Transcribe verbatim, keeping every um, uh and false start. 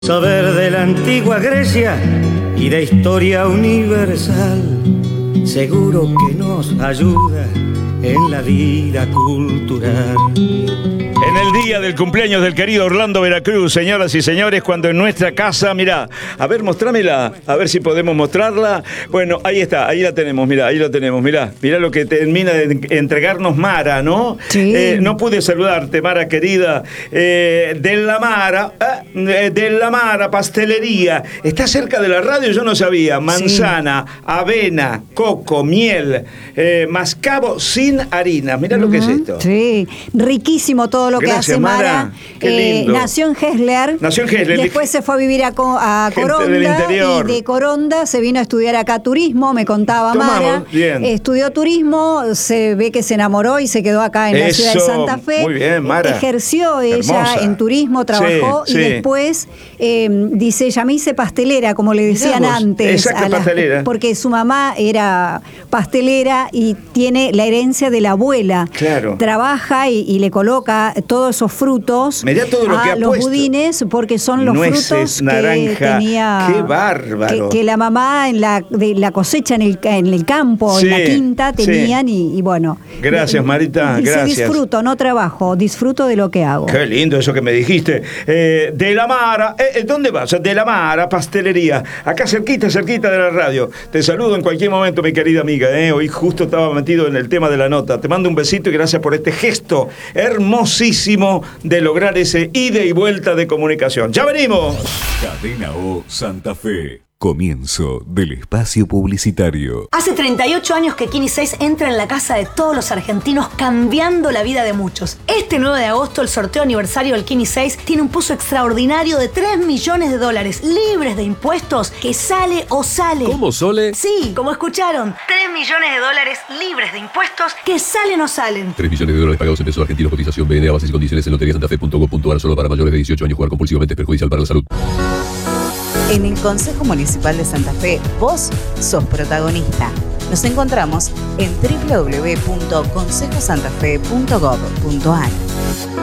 Saber de la antigua Grecia y de historia universal, seguro que nos ayuda en la vida cultural. En el día del cumpleaños del querido Orlando Veracruz, señoras y señores, cuando en nuestra casa, mirá, a ver, mostrámela, a ver si podemos mostrarla. Bueno, ahí está, ahí la tenemos, mirá, ahí la tenemos, mirá, mirá lo que termina de entregarnos Mara, ¿no? Sí. Eh, no pude saludarte, Mara querida, eh, de la Mara, eh, de la Mara Pastelería, está cerca de la radio, yo no sabía, manzana, sí. avena, coco, miel, eh, mascabo sin harina, mirá uh-huh. lo que es esto. Sí, riquísimo todo lo Gracias, que hace Mara. Mara. Qué Eh, nació en Hessler. Nació en Hessler. Después se fue a vivir a, Co- a Coronda. Y de Coronda se vino a estudiar acá turismo, me contaba Tomamos, Mara. Bien. Estudió turismo, se ve que se enamoró y se quedó acá en Eso, la ciudad de Santa Fe. Muy bien, Mara. Ejerció ella Hermosa. en turismo, trabajó sí, y sí. después, eh, dice ella, me hice pastelera, como le decían Mirá vos. antes. Exacto, a las, pastelera. porque su mamá era pastelera y tiene la herencia de la abuela. Claro. Trabaja y, y le coloca todos esos frutos Mirá todo lo a que ha los puesto. budines porque son los Nueces, frutos naranja. que tenía ¡Qué bárbaro! que, que la mamá en la, de la cosecha en el, en el campo, Sí, en la quinta tenían sí. y, y bueno. Gracias, Marita, dice, gracias. Disfruto, no trabajo, disfruto de lo que hago. Qué lindo eso que me dijiste. Eh, de la Mara, eh, ¿dónde vas? De la Mara Pastelería, acá cerquita, cerquita de la radio. Te saludo en cualquier momento, mi querida amiga. Eh. Hoy justo estaba metido en el tema de la nota. Te mando un besito y gracias por este gesto hermosísimo de lograr ese ida y vuelta de comunicación. ¡Ya venimos! Cadena O Santa Fe. Comienzo del espacio publicitario. Hace treinta y ocho años que Kini seis entra en la casa de todos los argentinos, cambiando la vida de muchos. Este nueve de agosto, el sorteo aniversario del Kini seis tiene un pozo extraordinario de tres millones de dólares, libres de impuestos, que sale o sale. ¿Cómo, Sole? Sí, como escucharon. tres millones de dólares libres de impuestos, que salen o salen. tres millones de dólares pagados en pesos argentinos, cotización B N A, bases y condiciones en lotería santafe punto com punto a r, solo para mayores de dieciocho años. Jugar compulsivamente es perjudicial para la salud. En el Consejo Municipal de Santa Fe, vos sos protagonista. Nos encontramos en doble u doble u doble u punto consejo santa fe punto gov punto a r.